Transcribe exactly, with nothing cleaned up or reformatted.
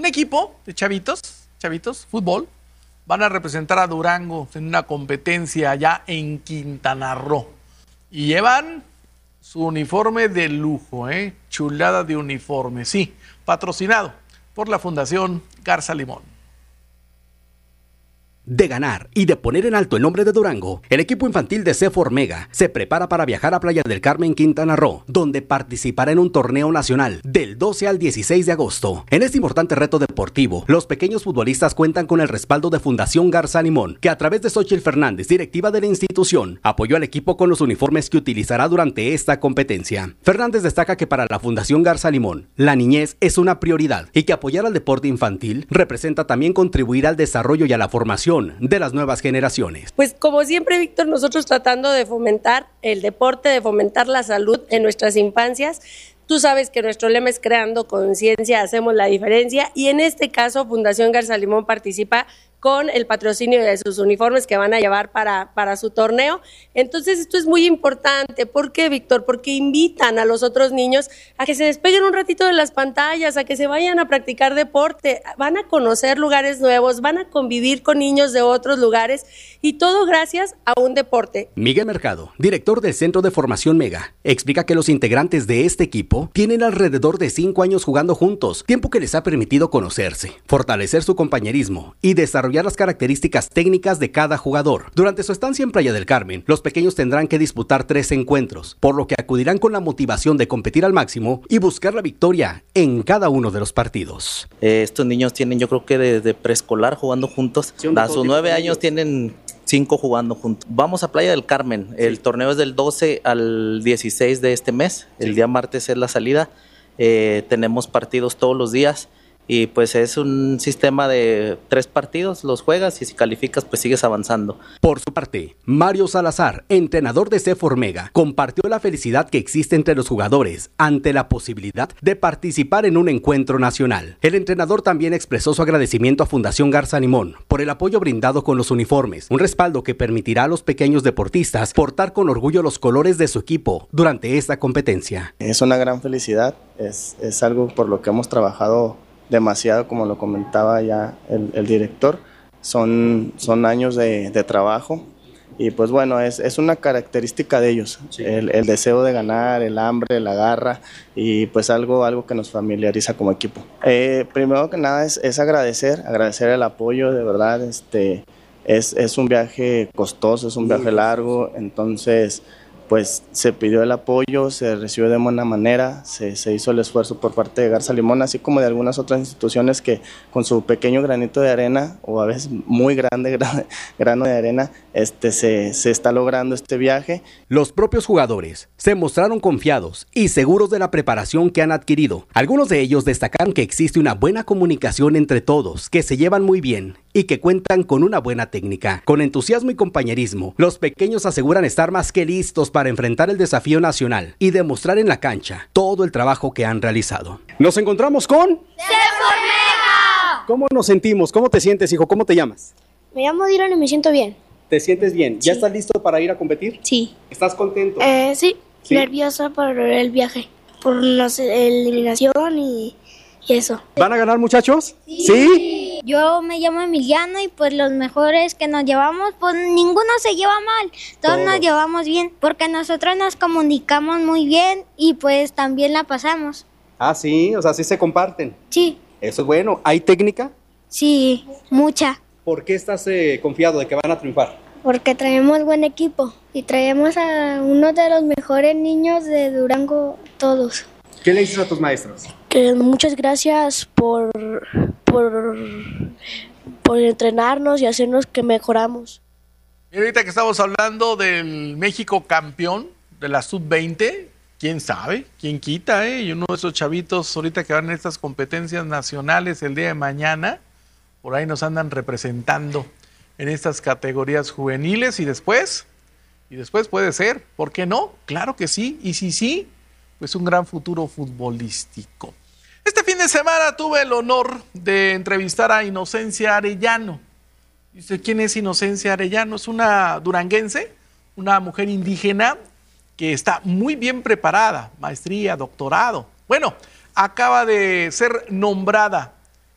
equipo de chavitos, chavitos, fútbol, van a representar a Durango en una competencia allá en Quintana Roo. Y llevan su uniforme de lujo, ¿eh? Chulada de uniforme, sí, patrocinado por la Fundación Garza Limón. De ganar y de poner en alto el nombre de Durango, el equipo infantil de CEFOR Mega se prepara para viajar a Playa del Carmen, Quintana Roo, donde participará en un torneo nacional del doce al dieciséis de agosto. En este importante reto deportivo, los pequeños futbolistas cuentan con el respaldo de Fundación Garza Limón, que a través de Xochitl Fernández, directiva de la institución, apoyó al equipo con los uniformes que utilizará durante esta competencia. Fernández destaca que para la Fundación Garza Limón, la niñez es una prioridad y que apoyar al deporte infantil representa también contribuir al desarrollo y a la formación de las nuevas generaciones. Pues como siempre, Víctor, nosotros tratando de fomentar el deporte, de fomentar la salud en nuestras infancias. Tú sabes que nuestro lema es creando conciencia, hacemos la diferencia, y en este caso Fundación Garza Limón participa con el patrocinio de sus uniformes que van a llevar para, para su torneo. Entonces esto es muy importante. ¿Por qué, Víctor? Porque invitan a los otros niños a que se despeguen un ratito de las pantallas, a que se vayan a practicar deporte, van a conocer lugares nuevos, van a convivir con niños de otros lugares, y todo gracias a un deporte. Miguel Mercado, director del Centro de Formación Mega, explica que los integrantes de este equipo tienen alrededor de cinco años jugando juntos, tiempo que les ha permitido conocerse, fortalecer su compañerismo y desarrollar las características técnicas de cada jugador. Durante su estancia en Playa del Carmen, los pequeños tendrán que disputar tres encuentros, por lo que acudirán con la motivación de competir al máximo y buscar la victoria en cada uno de los partidos. Eh, estos niños tienen, yo creo que desde preescolar jugando juntos, a sus nueve años tienen cinco jugando juntos. Vamos a Playa del Carmen, el sí. torneo es del doce al dieciséis de este mes, el sí. día martes es la salida, eh, tenemos partidos todos los días. Y pues es un sistema de tres partidos, los juegas y si calificas pues sigues avanzando. Por su parte, Mario Salazar, entrenador de CEFOR Mega, compartió la felicidad que existe entre los jugadores ante la posibilidad de participar en un encuentro nacional. El entrenador también expresó su agradecimiento a Fundación Garza Limón por el apoyo brindado con los uniformes, un respaldo que permitirá a los pequeños deportistas portar con orgullo los colores de su equipo durante esta competencia. Es una gran felicidad, es, es algo por lo que hemos trabajado demasiado, como lo comentaba ya el, el director. Son, son años de, de trabajo y pues bueno, es, es una característica de ellos, sí. el, el deseo de ganar, el hambre, la garra y pues algo, algo que nos familiariza como equipo. Eh, primero que nada es, es agradecer, agradecer el apoyo, de verdad, este, es, es un viaje costoso, es un viaje largo, entonces pues se pidió el apoyo, se recibió de buena manera, se, se hizo el esfuerzo por parte de Garza Limón, así como de algunas otras instituciones que con su pequeño granito de arena, o a veces muy grande grano de arena, este, se, se está logrando este viaje. Los propios jugadores se mostraron confiados y seguros de la preparación que han adquirido. Algunos de ellos destacaron que existe una buena comunicación entre todos, que se llevan muy bien y que cuentan con una buena técnica. Con entusiasmo y compañerismo, los pequeños aseguran estar más que listos para enfrentar el desafío nacional y demostrar en la cancha todo el trabajo que han realizado. Nos encontramos con CEFOR Mega. ¿Cómo nos sentimos? ¿Cómo te sientes, hijo? ¿Cómo te llamas? Me llamo Dylan y me siento bien. ¿Te sientes bien? Sí. ¿Ya estás listo para ir a competir? Sí. ¿Estás contento? Eh, sí. sí, nerviosa por el viaje, por la eliminación y, y eso. ¿Van a ganar, muchachos? Sí. ¿Sí? Yo me llamo Emiliano y pues los mejores que nos llevamos, pues ninguno se lleva mal, todos, todos nos llevamos bien, porque nosotros nos comunicamos muy bien y pues también la pasamos. Ah, sí, o sea, sí se comparten. Sí. Eso es bueno. ¿Hay técnica? Sí, mucha. ¿Por qué estás eh, confiado de que van a triunfar? Porque traemos buen equipo y traemos a uno de los mejores niños de Durango todos. ¿Qué le dices a tus maestros? Que muchas gracias por, por, por entrenarnos y hacernos que mejoramos. Y ahorita que estamos hablando del México campeón de la sub veinte, quién sabe, quién quita, ¿eh? Y uno de esos chavitos ahorita que van en estas competencias nacionales el día de mañana, por ahí nos andan representando en estas categorías juveniles y después, y después puede ser, ¿por qué no? Claro que sí, y si sí, pues un gran futuro futbolístico. Este fin de semana tuve el honor de entrevistar a Inocencia Arellano. Dice, ¿quién es Inocencia Arellano? Es una duranguense, una mujer indígena que está muy bien preparada, maestría, doctorado. Bueno, acaba de ser nombrada